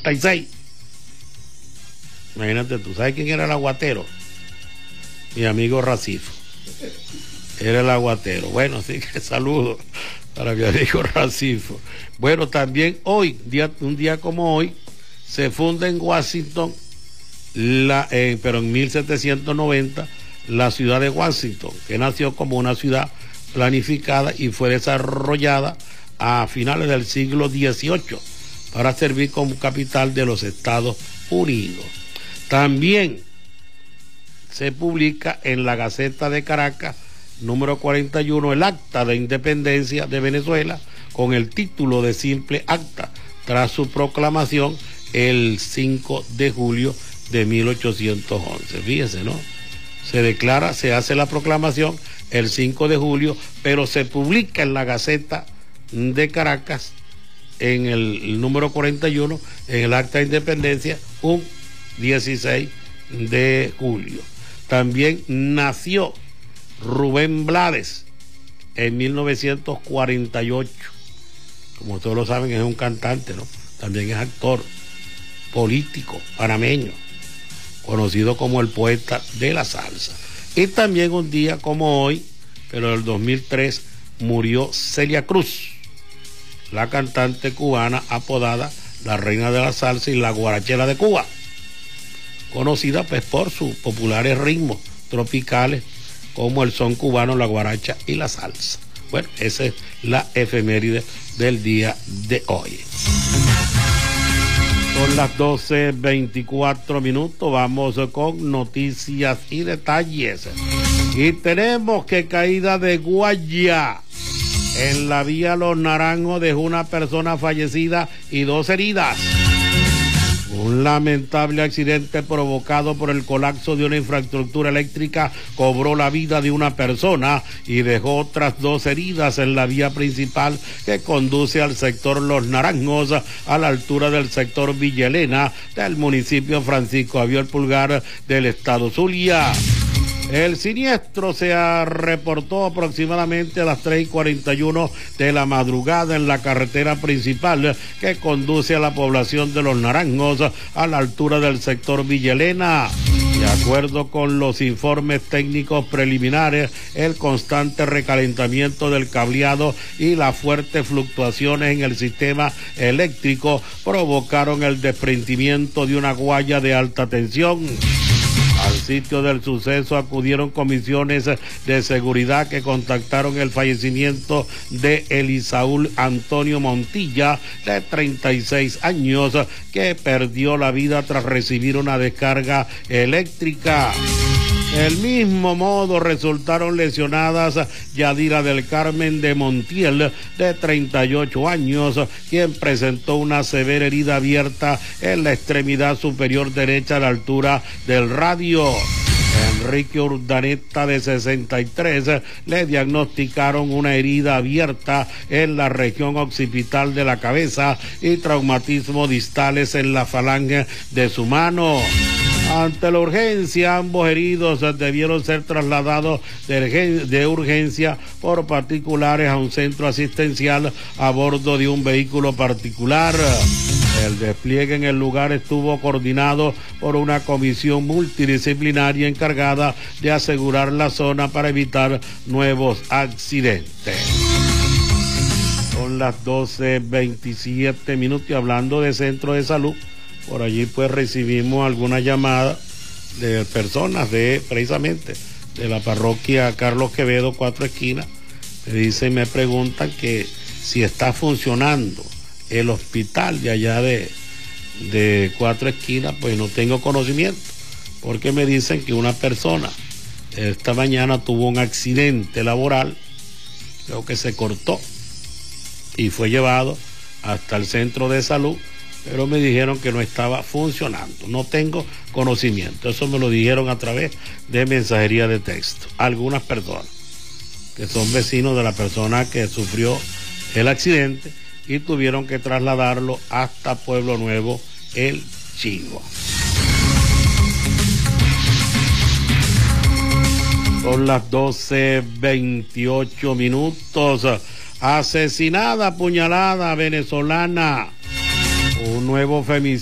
36. Imagínate tú, ¿sabes quién era el aguatero? Mi amigo Racifo. Era el aguatero. Bueno, sí que saludo para mi amigo Racifo. Bueno, también hoy, un día como hoy, se funda en Washington, pero en 1790, la ciudad de Washington, que nació como una ciudad planificada y fue desarrollada a finales del siglo XVIII para servir como capital de los Estados Unidos. También se publica en la Gaceta de Caracas, número 41, el Acta de Independencia de Venezuela, con el título de simple acta, tras su proclamación el 5 de julio de 1811. Fíjese, ¿no? Se hace la proclamación el 5 de julio, pero se publica en la Gaceta de Caracas, en el número 41, en el Acta de Independencia, un 16 de julio. También nació Rubén Blades en 1948. Como todos lo saben, es un cantante, ¿no? También es actor, político, panameño, conocido como el poeta de la salsa. Y también un día como hoy, pero en el 2003, murió Celia Cruz, la cantante cubana apodada la reina de la salsa y la guarachera de Cuba, conocida pues por sus populares ritmos tropicales como el son cubano, la guaracha y la salsa. Bueno, esa es la efeméride del día de hoy. Son las 12:24, vamos con noticias y detalles. Y tenemos que caída de Guaya en la vía Los Naranjos dejó una persona fallecida y 2 heridas. Un lamentable accidente provocado por el colapso de una infraestructura eléctrica cobró la vida de una persona y dejó otras 2 heridas en la vía principal que conduce al sector Los Naranjos, a la altura del sector Villa Elena del municipio Francisco Javier Pulgar del estado Zulia. El siniestro se reportó aproximadamente a las 3:41 de la madrugada en la carretera principal que conduce a la población de Los Naranjos, a la altura del sector Villa Elena. De acuerdo con los informes técnicos preliminares, el constante recalentamiento del cableado y las fuertes fluctuaciones en el sistema eléctrico provocaron el desprendimiento de una guaya de alta tensión. Al sitio del suceso acudieron comisiones de seguridad que contactaron el fallecimiento de Elisaúl Antonio Montilla, de 36 años, que perdió la vida tras recibir una descarga eléctrica. Del mismo modo resultaron lesionadas Yadira del Carmen de Montiel, de 38 años, quien presentó una severa herida abierta en la extremidad superior derecha a la altura del radio. Enrique Urdaneta, de 63, le diagnosticaron una herida abierta en la región occipital de la cabeza y traumatismos distales en la falange de su mano. Ante la urgencia, ambos heridos debieron ser trasladados de urgencia por particulares a un centro asistencial a bordo de un vehículo particular. El despliegue en el lugar estuvo coordinado por una comisión multidisciplinaria encargada de asegurar la zona para evitar nuevos accidentes. Son las 12:27 y hablando de centro de salud, por allí pues recibimos alguna llamada de personas precisamente de la parroquia Carlos Quevedo, 4 Esquinas. Me preguntan que si está funcionando el hospital de allá de 4 Esquinas. Pues no tengo conocimiento, porque me dicen que una persona esta mañana tuvo un accidente laboral, creo que se cortó y fue llevado hasta el centro de salud, pero me dijeron que no estaba funcionando. No tengo conocimiento, eso me lo dijeron a través de mensajería de texto algunas personas que son vecinos de la persona que sufrió el accidente y tuvieron que trasladarlo hasta Pueblo Nuevo, El Chivo. Son las 12:28. Asesinada, apuñalada venezolana. Un nuevo femicidio